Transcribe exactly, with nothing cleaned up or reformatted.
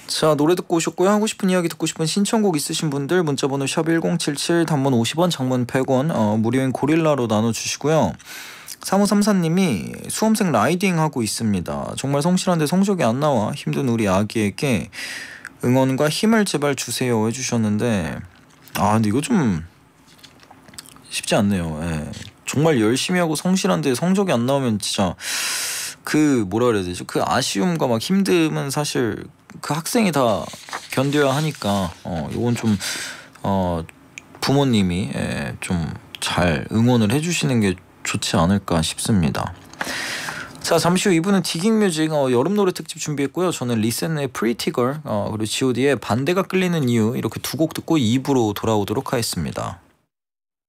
자, 노래 듣고 오셨고요. 하고 싶은 이야기 듣고 싶은 신청곡 있으신 분들 문자번호 샵 일공칠칠, 단문 오십 원, 장문 백 원, 어, 무료인 고릴라로 나눠주시고요. 삼오삼사님이 수험생 라이딩 하고 있습니다. 정말 성실한데 성적이 안 나와 힘든 우리 아기에게 응원과 힘을 제발 주세요 해주셨는데, 아 근데 이거 좀 쉽지 않네요. 예. 정말 열심히 하고 성실한데 성적이 안 나오면 진짜 그 뭐라 그래야 되죠? 그 아쉬움과 막 힘듦은 사실 그 학생이 다 견뎌야 하니까 어 이건 좀 어 부모님이 예, 좀 잘 응원을 해주시는 게 좋지 않을까 싶습니다. 자, 잠시 후 이 부는 디깅뮤직 어, 여름 노래 특집 준비했고요. 저는 리센의 Pretty Girl 어, 그리고 지오디의 반대가 끌리는 이유 이렇게 두 곡 듣고 이 부로 돌아오도록 하겠습니다.